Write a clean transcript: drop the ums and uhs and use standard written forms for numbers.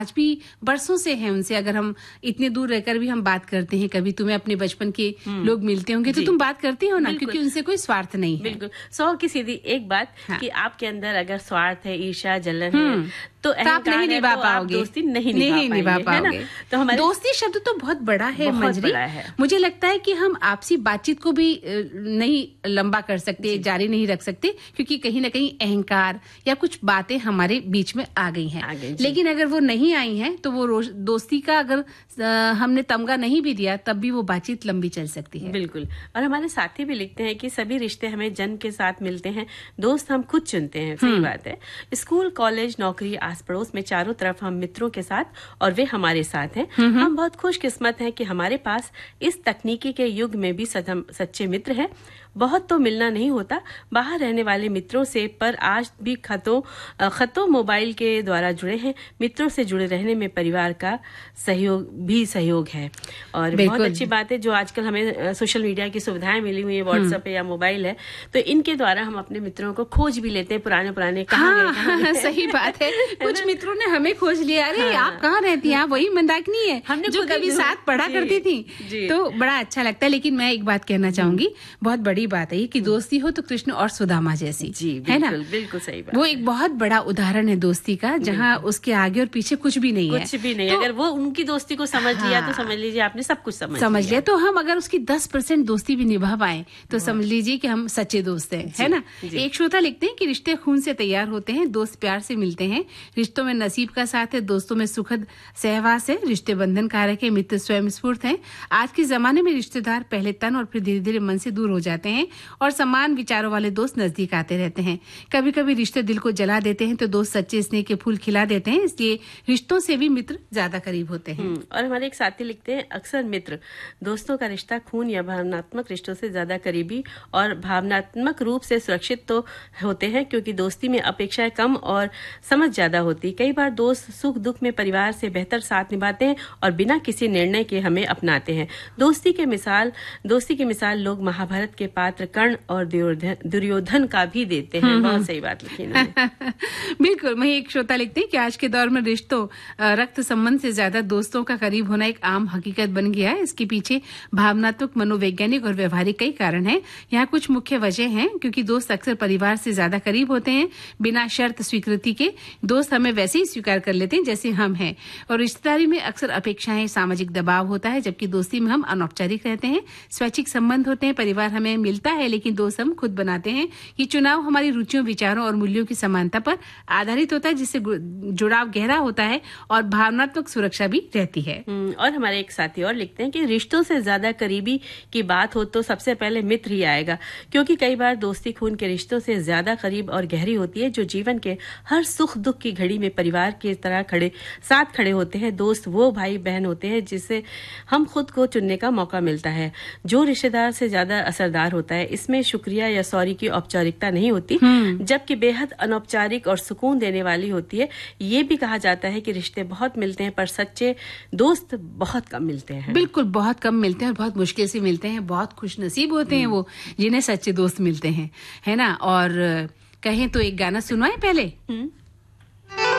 आज भी बरसों से है उनसे, अगर हम इतने दूर रहकर भी हम बात करते हैं, कभी तुम्हें अपने बचपन के लोग मिलते होंगे तो तुम बात करती हो ना, क्योंकि उनसे कोई स्वार्थ नहीं है। बिल्कुल। 100 की सीधी एक बात कि आपके अंदर अगर स्वार्थ है, ईर्ष्या, जलन है तो आप नहीं निभा पाओगे, दोस्ती नहीं निभा पाओगे। तो हमारे दोस्ती शब्द तो बहुत बड़ा है मंजरी, मुझे लगता है कि हम आपसी बातचीत को भी नहीं लंबा कर सकते, जारी नहीं रख सकते, क्योंकि कहीं ना कहीं अहंकार या कुछ बातें हमारे बीच में आ गई हैं। लेकिन अगर वो नहीं आई हैं तो वो दोस्ती का अगर हमने तमगा नहीं भी दिया तब भी वो बातचीत लंबी चल सकती है। बिल्कुल। और हमारे साथी भी लिखते हैं कि सभी रिश्ते हमें जन्म के साथ मिलते हैं, दोस्त हम खुद चुनते हैं। सही बात है। स्कूल, कॉलेज, नौकरी, आस पड़ोस में चारों तरफ हम मित्रों के साथ और वे हमारे साथ हैं। हम बहुत खुशकिस्मत हैं कि हमारे पास इस तकनीकी के युग में भी सच्चे मित्र हैं। बहुत तो मिलना नहीं होता बाहर रहने वाले मित्रों से, पर आज भी खतों मोबाइल के द्वारा जुड़े हैं। मित्रों से जुड़े रहने में परिवार का सहयोग है। और बहुत अच्छी बात है जो आजकल हमें सोशल मीडिया की सुविधाएं मिली हुई है, व्हाट्सएप है या मोबाइल है, तो इनके द्वारा हम अपने मित्रों को खोज भी लेते हैं, पुराने कहाँ गए। सही बात है। कुछ मित्रों ने हमें खोज लिया, अरे आप कहाँ रहती हैं, आप वही मंदाकिनी है हमने जो कभी साथ पढ़ा करती थी, तो बड़ा अच्छा लगता है। लेकिन मैं एक बात कहना चाहूंगी, बहुत बड़ी बात है कि दोस्ती हो तो कृष्ण और सुदामा जैसी, है ना? बिल्कुल सही बात। वो एक बहुत बड़ा उदाहरण है दोस्ती का, जहाँ उसके आगे और पीछे कुछ भी नहीं है। कुछ भी नहीं। तो अगर वो उनकी दोस्ती को समझ लिया तो समझ लीजिए आपने सब कुछ समझ लिया। तो हम अगर उसकी 10% दोस्ती भी निभा पाए तो समझ लीजिए कि हम सच्चे दोस्त हैं, है ना? एक श्रोता लिखते हैं कि रिश्ते खून से तैयार होते हैं, दोस्त प्यार से मिलते हैं, रिश्तों में नसीब का साथ है, दोस्तों में सुखद सहवास है, रिश्ते बंधन कारक है, मित्र स्वयं स्फूर्त है। आज के जमाने में रिश्तेदार पहले तन और फिर धीरे धीरे मन से दूर हो जाते हैं और समान विचारों वाले दोस्त नजदीक आते रहते हैं। कभी कभी रिश्ते दिल को जला देते हैं तो दोस्त सच्चे स्नेह के फूल खिला देते हैं, इसलिए रिश्तों से भी मित्र ज्यादा करीब होते हैं। और हमारे एक साथी लिखते हैं, अक्सर मित्र दोस्तों का रिश्ता खून या भावनात्मक रिश्तों से ज्यादा करीबी और भावनात्मक रूप से सुरक्षित तो होते हैं, क्योंकि दोस्ती में अपेक्षाएं कम और समझ ज्यादा होती। कई बार दोस्त सुख दुख में परिवार से बेहतर साथ निभाते हैं और बिना किसी निर्णय के हमें अपनाते हैं। दोस्ती की मिसाल लोग महाभारत के पात्र कर्ण और दुर्योधन का भी देते हैं। बहुत सही बात लिखी इन्होंने। बिल्कुल। वही एक श्रोता लिखते हैं कि आज के दौर में रिश्तों रक्त संबंध से ज्यादा दोस्तों का करीब होना एक आम हकीकत बन गया है। इसके पीछे भावनात्मक, मनोवैज्ञानिक और व्यवहारिक कई कारण हैं। यहाँ कुछ मुख्य वजह हैं, क्योंकि दोस्त अक्सर परिवार से ज्यादा करीब होते हैं। बिना शर्त स्वीकृति के दोस्त हमें वैसे ही स्वीकार कर लेते हैं जैसे हम हैं, और रिश्तेदारी में अक्सर अपेक्षाएं, सामाजिक दबाव होता है, जबकि दोस्ती में हम अनौपचारिक रहते हैं, स्वैच्छिक संबंध होते हैं। परिवार हमें मिलता है लेकिन दोस्त हम खुद बनाते हैं। ये चुनाव हमारी रुचियों, विचारों और मूल्यों की समानता पर आधारित होता है, जिससे जुड़ाव गहरा होता है और भावनात्मक सुरक्षा भी रहती है। और हमारे एक साथी और लिखते हैं कि रिश्तों से ज्यादा करीबी की बात हो तो सबसे पहले मित्र ही आएगा, क्योंकि कई बार दोस्ती खून के रिश्तों से ज्यादा करीब और गहरी होती है, जो जीवन के हर सुख दुख की घड़ी में परिवार की तरह साथ खड़े होते हैं। दोस्त वो भाई बहन होते हैं जिससे हम खुद को चुनने का मौका मिलता है। जो रिश्तेदार से ज्यादा असरदार होता है, इसमें शुक्रिया या सॉरी की औपचारिकता नहीं होती, जबकि बेहद अनौपचारिक और सुकून देने वाली होती है। ये भी कहा जाता है कि रिश्ते बहुत मिलते हैं पर सच्चे दोस्त बहुत कम मिलते हैं। बिल्कुल, बहुत कम मिलते हैं और बहुत मुश्किल से मिलते हैं। बहुत खुशनसीब होते हैं वो जिन्हें सच्चे दोस्त मिलते हैं, है ना? और कहें तो एक गाना सुनवाएं पहले।